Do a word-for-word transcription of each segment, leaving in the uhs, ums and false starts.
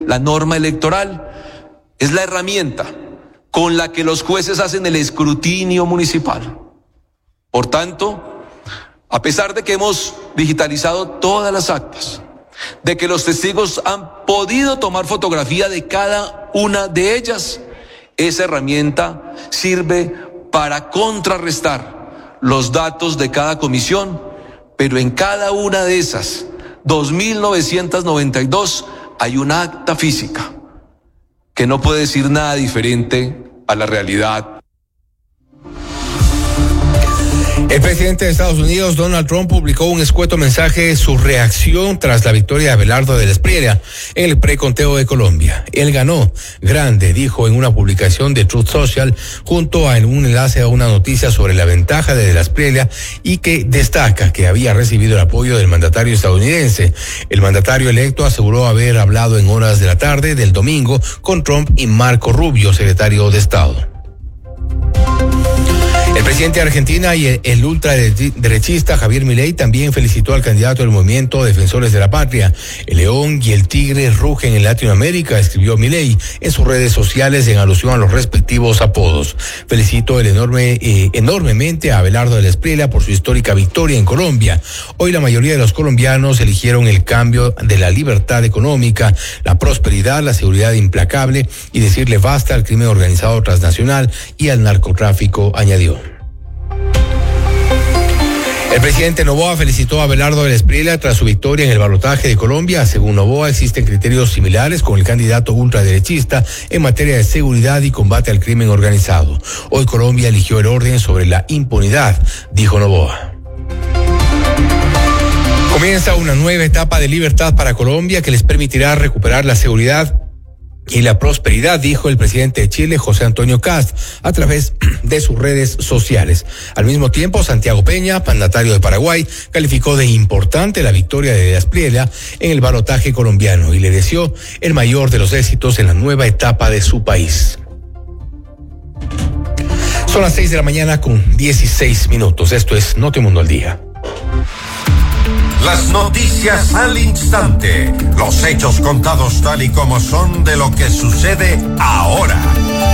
La norma electoral es la herramienta con la que los jueces hacen el escrutinio municipal. Por tanto, a pesar de que hemos digitalizado todas las actas, de que los testigos han podido tomar fotografía de cada una de ellas, esa herramienta sirve para contrarrestar los datos de cada comisión, pero en cada una de esas dos mil novecientas noventa y dos hay una acta física que no puede decir nada diferente a la realidad. El presidente de Estados Unidos, Donald Trump, publicó un escueto mensaje de su reacción tras la victoria de Abelardo de la Espriella en el preconteo de Colombia. Él ganó grande, dijo en una publicación de Truth Social, junto a un enlace a una noticia sobre la ventaja de de la Espriella y que destaca que había recibido el apoyo del mandatario estadounidense. El mandatario electo aseguró haber hablado en horas de la tarde del domingo con Trump y Marco Rubio, secretario de Estado. El presidente de Argentina y el, el ultraderechista Javier Milei también felicitó al candidato del movimiento Defensores de la Patria. El león y el tigre rugen en Latinoamérica, escribió Milei en sus redes sociales en alusión a los respectivos apodos. Felicito el enorme, eh, enormemente a Abelardo de la Espriella por su histórica victoria en Colombia. Hoy la mayoría de los colombianos eligieron el cambio de la libertad económica, la prosperidad, la seguridad implacable y decirle basta al crimen organizado transnacional y al narcotráfico, añadió. El presidente Noboa felicitó a Abelardo de la Espriella tras su victoria en el balotaje de Colombia. Según Noboa, existen criterios similares con el candidato ultraderechista en materia de seguridad y combate al crimen organizado. Hoy Colombia eligió el orden sobre la impunidad, dijo Noboa. Comienza una nueva etapa de libertad para Colombia que les permitirá recuperar la seguridad y la prosperidad, dijo el presidente de Chile, José Antonio Kast, a través de sus redes sociales. Al mismo tiempo, Santiago Peña, mandatario de Paraguay, calificó de importante la victoria de la Espriella en el balotaje colombiano y le deseó el mayor de los éxitos en la nueva etapa de su país. Son las seis de la mañana con dieciséis minutos. Esto es Notimundo al Día. Las noticias al instante, los hechos contados tal y como son de lo que sucede ahora.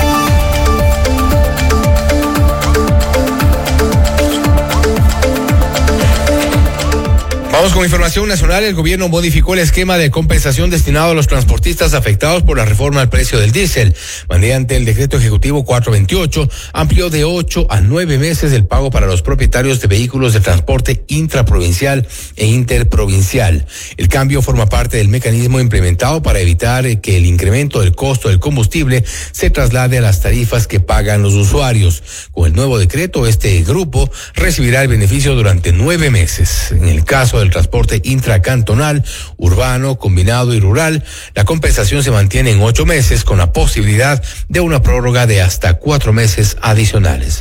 Vamos con información nacional. El gobierno modificó el esquema de compensación destinado a los transportistas afectados por la reforma al precio del diésel. Mediante el decreto ejecutivo cuatrocientos veintiocho, amplió de ocho a nueve meses el pago para los propietarios de vehículos de transporte intraprovincial e interprovincial. El cambio forma parte del mecanismo implementado para evitar que el incremento del costo del combustible se traslade a las tarifas que pagan los usuarios. Con el nuevo decreto, este grupo recibirá el beneficio durante nueve meses. En el caso del transporte intracantonal, urbano, combinado y rural, la compensación se mantiene en ocho meses con la posibilidad de una prórroga de hasta cuatro meses adicionales.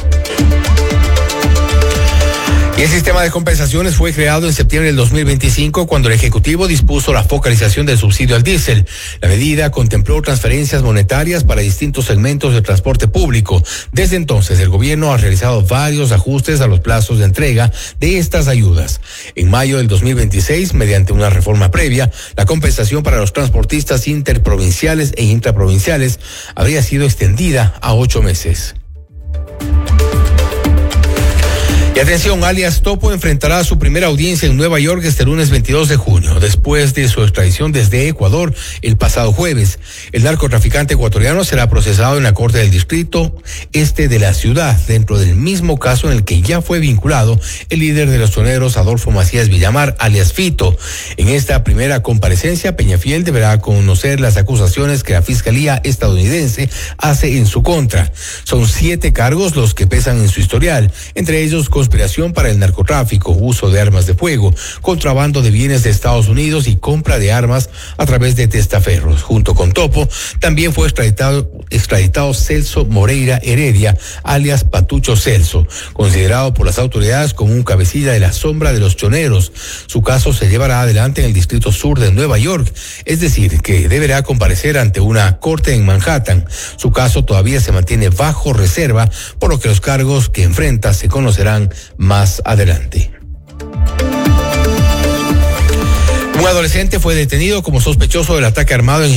Y el sistema de compensaciones fue creado en septiembre del dos mil veinticinco cuando el Ejecutivo dispuso la focalización del subsidio al diésel. La medida contempló transferencias monetarias para distintos segmentos del transporte público. Desde entonces, el gobierno ha realizado varios ajustes a los plazos de entrega de estas ayudas. En mayo del dos mil veintiséis, mediante una reforma previa, la compensación para los transportistas interprovinciales e intraprovinciales habría sido extendida a ocho meses. Y atención, alias Topo enfrentará su primera audiencia en Nueva York este lunes veintidós de junio, después de su extradición desde Ecuador el pasado jueves. El narcotraficante ecuatoriano será procesado en la Corte del Distrito Este de la ciudad, dentro del mismo caso en el que ya fue vinculado el líder de los choneros Adolfo Macías Villamar, alias Fito. En esta primera comparecencia, Peñafiel deberá conocer las acusaciones que la Fiscalía estadounidense hace en su contra. Son siete cargos los que pesan en su historial, entre ellos conspiración para el narcotráfico, uso de armas de fuego, contrabando de bienes de Estados Unidos y compra de armas a través de testaferros. Junto con Topo, también fue extraditado, extraditado Celso Moreira Heredia, alias Patucho Celso, considerado por las autoridades como un cabecilla de la sombra de los choneros. Su caso se llevará adelante en el Distrito Sur de Nueva York, es decir, que deberá comparecer ante una corte en Manhattan. Su caso todavía se mantiene bajo reserva, por lo que los cargos que enfrenta se conocerán más adelante. Un adolescente fue detenido como sospechoso del ataque armado en